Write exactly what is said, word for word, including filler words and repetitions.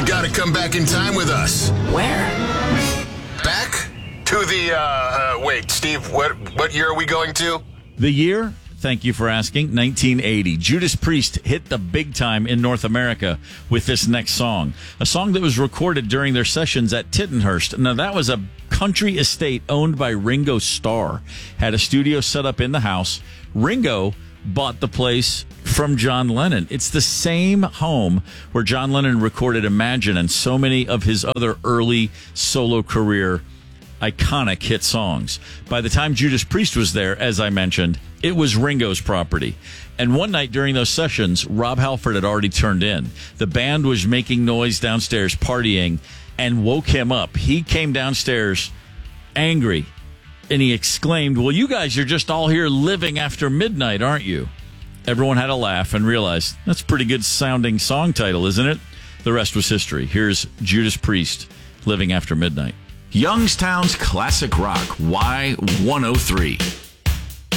got to come back in time with us. Where? Back to the, uh, uh, wait, Steve, what, what year are we going to? The year, thank you for asking, nineteen eighty. Judas Priest hit the big time in North America with this next song. A song that was recorded during their sessions at Tittenhurst. Now, that was a country estate owned by Ringo Starr. Had a studio set up in the house. Ringo bought the place from John Lennon. It's the same home where John Lennon recorded Imagine and so many of his other early solo career iconic hit songs. By the time Judas Priest was there, as I mentioned, it was Ringo's property. And one night during those sessions, Rob Halford had already turned in. The band was making noise downstairs, partying, and woke him up. He came downstairs angry, and he exclaimed, "Well, you guys are just all here living after midnight, aren't you?" Everyone had a laugh and realized, that's a pretty good sounding song title, isn't it? The rest was history. Here's Judas Priest, Living After Midnight. Youngstown's Classic Rock, Y one oh three.